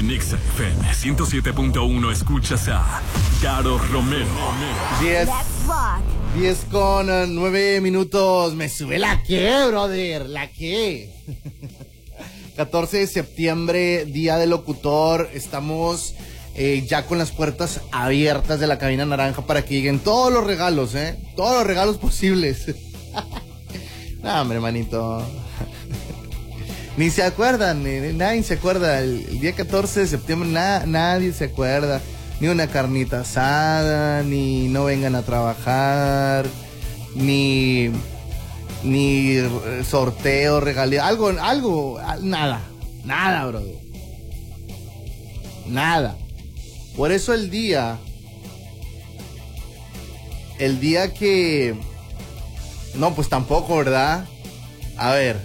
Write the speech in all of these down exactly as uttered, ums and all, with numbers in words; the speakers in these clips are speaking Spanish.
En Exa F M ciento siete punto uno escuchas a Caro Romero. diez, diez con uh, nueve minutos. Me sube la que, brother, la que. catorce de septiembre, Día del Locutor. Estamos eh, ya con las puertas abiertas de la cabina naranja para que lleguen todos los regalos, ¿eh? Todos los regalos posibles. No, hombre, manito. Ni se acuerdan, ni, nadie se acuerda. El, el día catorce de septiembre na, nadie se acuerda. Ni una carnita asada, ni no vengan a trabajar, ni, ni sorteo, regalía, algo, algo, nada, nada, bro. Nada. Por eso el día, el día que, no, pues tampoco, ¿verdad? A ver.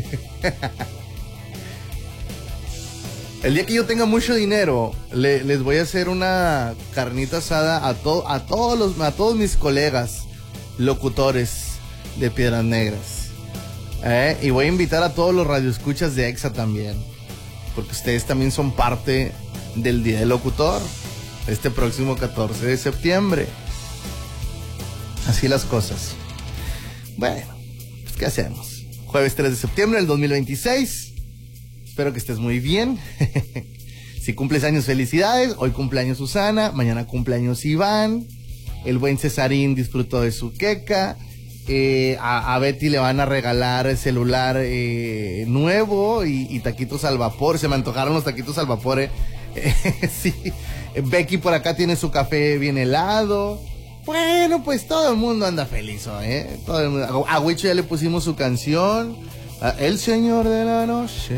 El día que yo tenga mucho dinero, le, les voy a hacer una carnita asada a, to, a, todos los, a todos mis colegas locutores de Piedras Negras. ¿Eh? Y voy a invitar a todos los radioescuchas de Exa también, porque ustedes también son parte del Día del Locutor, este próximo catorce de septiembre. Así las cosas. Bueno, pues ¿qué hacemos? Jueves tres de septiembre del dos mil veintiséis. Espero que estés muy bien. Si cumples años, felicidades. Hoy cumpleaños Susana, mañana cumpleaños Iván. El buen Cesarín disfrutó de su queca. Eh, a, a Betty le van a regalar el celular eh, nuevo y, y taquitos al vapor. Se me antojaron los taquitos al vapor. Eh. Eh, sí. Becky por acá tiene su café bien helado. Bueno, pues todo el mundo anda feliz, ¿eh? Todo el mundo. A Huicho ya le pusimos su canción, El Señor de la Noche.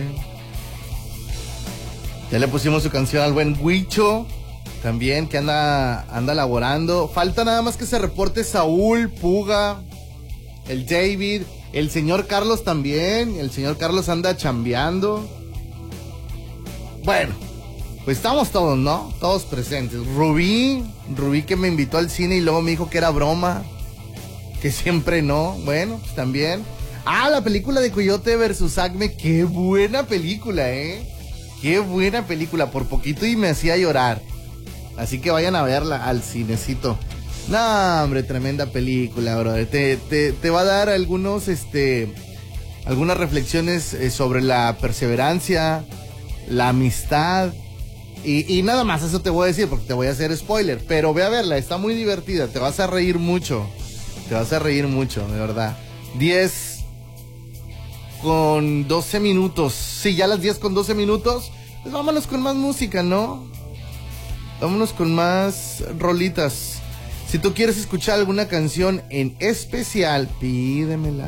Ya le pusimos su canción al buen Huicho, también, que anda, anda laborando. Falta nada más que se reporte Saúl, Puga, el David, el señor Carlos también. El señor Carlos anda chambeando. Bueno, pues estamos todos, ¿no? Todos presentes. Rubí, Rubí que me invitó al cine y luego me dijo que era broma, que siempre no. Bueno, pues también. Ah, la película de Coyote versus Acme, qué buena película, ¿eh? Qué buena película, por poquito y me hacía llorar. Así que vayan a verla al cinecito. No, hombre, tremenda película, bro. Te, te, te va a dar algunos, este, algunas reflexiones eh, sobre la perseverancia, la amistad. Y, y nada más, eso te voy a decir porque te voy a hacer spoiler. Pero ve a verla, está muy divertida, te vas a reír mucho. Te vas a reír mucho, de verdad. diez con doce minutos. Sí, ya las diez con doce minutos. Pues vámonos con más música, ¿no? Vámonos con más rolitas. Si tú quieres escuchar alguna canción en especial, pídemela.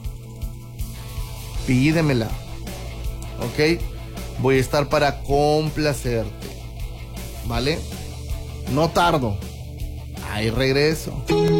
Pídemela. ¿Ok? Voy a estar para complacerte. ¿Vale? No tardo. Ahí regreso.